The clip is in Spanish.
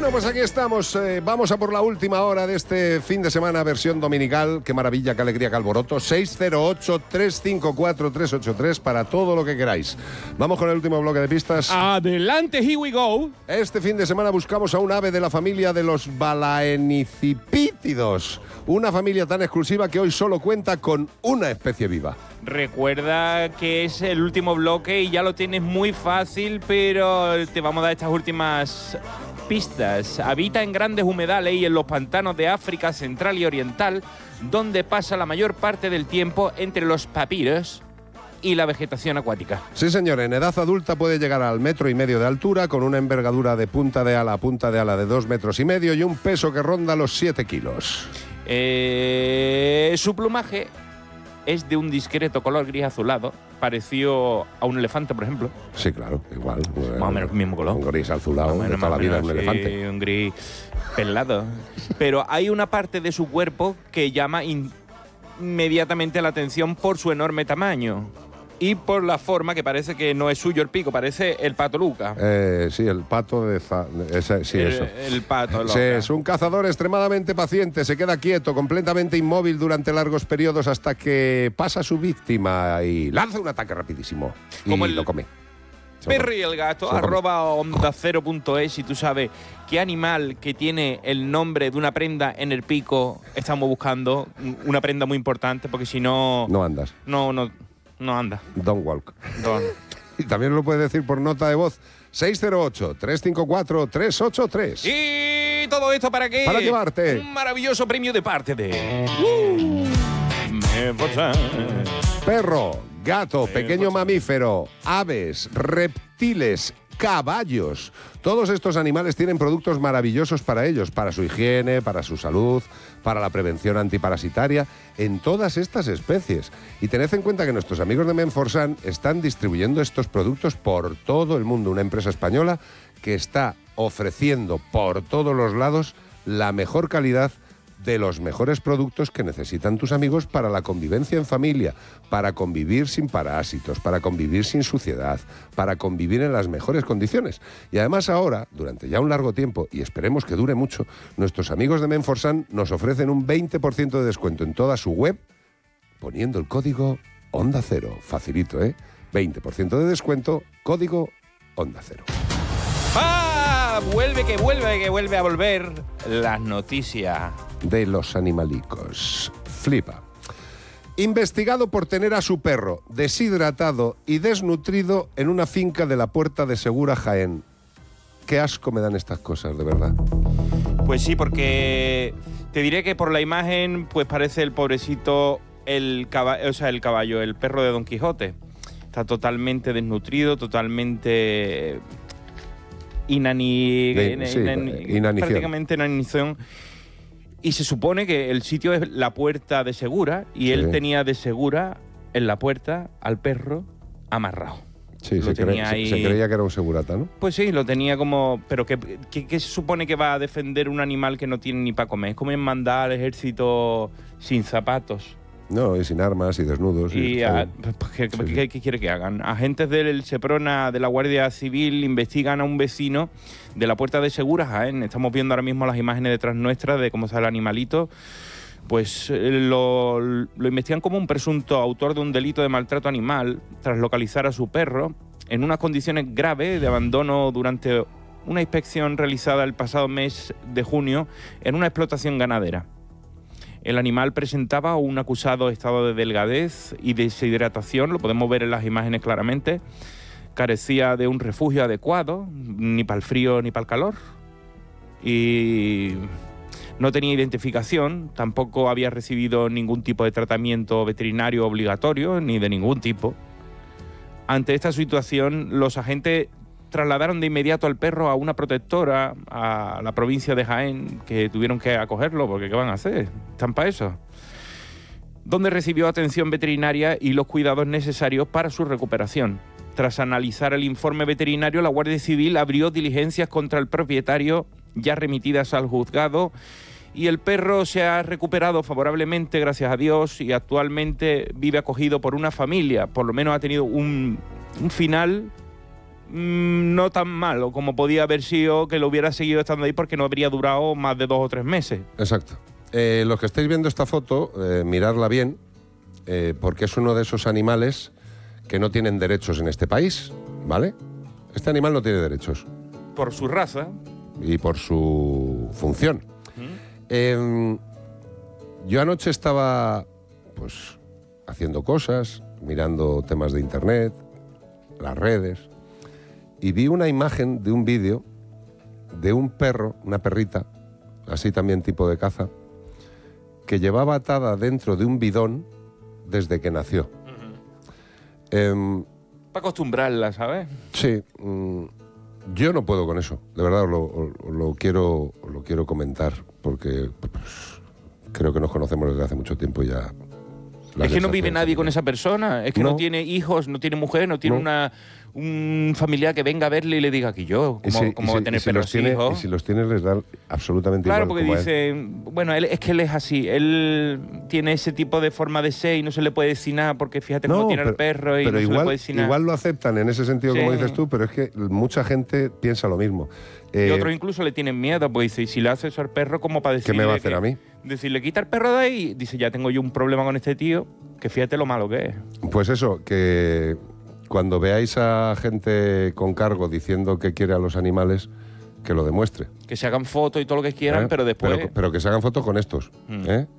Bueno, pues aquí estamos. Vamos a por la última hora de este fin de semana, versión dominical. Qué maravilla, qué alegría, qué alboroto. 608-354-383 para todo lo que queráis. Vamos con el último bloque de pistas. Adelante, here we go. Este fin de semana buscamos a un ave de la familia de los balaenicipítidos. Una familia tan exclusiva que hoy solo cuenta con una especie viva. Recuerda que es el último bloque y ya lo tienes muy fácil, pero te vamos a dar estas últimas pistas. Habita en grandes humedales y en los pantanos de África Central y Oriental, donde pasa la mayor parte del tiempo entre los papiros y la vegetación acuática. Sí, señor. En edad adulta puede llegar al 1,5 metros de altura, con una envergadura de punta de ala a punta de ala de 2,5 metros y un peso que ronda los 7 kilos. Su plumaje es de un discreto color gris azulado, parecido a un elefante, por ejemplo. Sí, claro, igual. Más o menos el mismo color. Un gris azulado de toda la vida es un elefante. Un gris pelado. Pero hay una parte de su cuerpo que llama inmediatamente la atención por su enorme tamaño y por la forma, que parece que no es suyo el pico, parece el pato Luca. Sí, el pato de... eso. El pato Luca. Sí, es un cazador extremadamente paciente, se queda quieto, completamente inmóvil durante largos periodos hasta que pasa su víctima y lanza un ataque rapidísimo y lo come. Perro y el gato, @ondacero.es, si tú sabes qué animal que tiene el nombre de una prenda en el pico estamos buscando, una prenda muy importante, porque si no... No andas. No anda. Don't walk. Y también lo puedes decir por nota de voz. 608-354-383. ¿Y todo esto para qué? Para llevarte un maravilloso premio de parte de... Perro, gato, pequeño mamífero, aves, reptiles, caballos. Todos estos animales tienen productos maravillosos para ellos, para su higiene, para su salud, para la prevención antiparasitaria, en todas estas especies. Y tened en cuenta que nuestros amigos de Menforsan están distribuyendo estos productos por todo el mundo. Una empresa española que está ofreciendo por todos los lados la mejor calidad de los mejores productos que necesitan tus amigos para la convivencia en familia, para convivir sin parásitos, para convivir sin suciedad, para convivir en las mejores condiciones. Y además ahora, durante ya un largo tiempo, y esperemos que dure mucho, nuestros amigos de Menforsan nos ofrecen un 20% de descuento en toda su web poniendo el código Onda Cero. Facilito, ¿eh? 20% de descuento, código Onda Cero. Vuelve a volver las noticias de los animalicos. Flipa. Investigado por tener a su perro deshidratado y desnutrido en una finca de la Puerta de Segura, Jaén. Qué asco me dan estas cosas, de verdad. Pues sí, porque te diré que por la imagen pues parece el pobrecito el perro de Don Quijote. Está totalmente desnutrido, totalmente prácticamente inanición. Y se supone que el sitio es la Puerta de Segura y él tenía de Segura en la puerta al perro amarrado. Sí, se creía que era un segurata, ¿no? Pues sí, lo tenía como... Pero ¿qué se supone que va a defender un animal que no tiene ni para comer? Es como en mandar al ejército sin zapatos. No, y sin armas y desnudos. ¿Qué quiere que hagan? Agentes del Seprona, de la Guardia Civil, investigan a un vecino de la Puerta de Segura, Jaén. Estamos viendo ahora mismo las imágenes detrás nuestras de cómo está el animalito. Pues lo investigan como un presunto autor de un delito de maltrato animal tras localizar a su perro en unas condiciones graves de abandono durante una inspección realizada el pasado mes de junio en una explotación ganadera. El animal presentaba un acusado estado de delgadez y deshidratación, lo podemos ver en las imágenes claramente. Carecía de un refugio adecuado, ni para el frío ni para el calor. Y no tenía identificación, tampoco había recibido ningún tipo de tratamiento veterinario obligatorio, ni de ningún tipo. Ante esta situación, los agentes trasladaron de inmediato al perro a una protectora, a la provincia de Jaén, que tuvieron que acogerlo, porque ¿qué van a hacer? Están para eso. Donde recibió atención veterinaria y los cuidados necesarios para su recuperación. Tras analizar el informe veterinario, la Guardia Civil abrió diligencias contra el propietario, ya remitidas al juzgado, y el perro se ha recuperado favorablemente, gracias a Dios, y actualmente vive acogido por una familia. Por lo menos ha tenido un final no tan malo como podía haber sido que lo hubiera seguido estando ahí, porque no habría durado más de 2 o 3 meses. Exacto. Los que estáis viendo esta foto, miradla bien, porque es uno de esos animales que no tienen derechos en este país, ¿vale? Este animal no tiene derechos. Por su raza. Y por su función. Yo anoche estaba, pues, haciendo cosas, mirando temas de internet, las redes, y vi una imagen de un vídeo de un perro, una perrita, así también tipo de caza, que llevaba atada dentro de un bidón desde que nació. Para acostumbrarla, ¿sabes? Sí. Yo no puedo con eso. De verdad lo quiero comentar, porque pues, creo que nos conocemos desde hace mucho tiempo ya. Es que no vive nadie con esa persona. Es que no tiene hijos, no tiene mujer, no tiene un familiar que venga a verle y le diga que yo, ¿cómo va a tener perros e hijos? Y si los tienes les da absolutamente igual. Claro, porque dicen, bueno, es que él es así, él tiene ese tipo de forma de ser y no se le puede decir nada porque fíjate cómo tiene el perro y no se le puede decir nada. Igual lo aceptan en ese sentido, como dices tú, pero es que mucha gente piensa lo mismo. Y otros incluso le tienen miedo, porque dice, y si le hace eso al perro, ¿cómo para decirle? ¿Qué me va a hacer a mí? Decirle, quita el perro de ahí, dice, ya tengo yo un problema con este tío, que fíjate lo malo que es. Pues eso, que cuando veáis a gente con cargo diciendo que quiere a los animales, que lo demuestre. Que se hagan fotos y todo lo que quieran, pero después... Pero que se hagan fotos con estos,